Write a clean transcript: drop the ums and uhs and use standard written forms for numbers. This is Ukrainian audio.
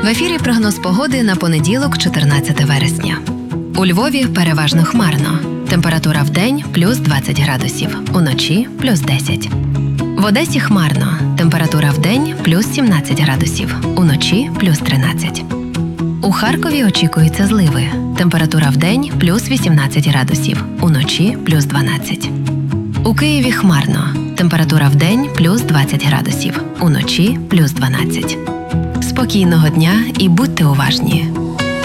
В ефірі прогноз погоди на понеділок, 14 вересня. У Львові переважно хмарно. Температура вдень – плюс 20 градусів, уночі – плюс 10. В Одесі хмарно. Температура вдень – плюс 17 градусів, уночі – плюс 13. У Харкові очікуються зливи. Температура вдень – плюс 18 градусів, уночі – плюс 12. У Києві хмарно. Температура вдень – плюс 20 градусів, уночі – плюс 12. Спокійного дня і будьте уважні.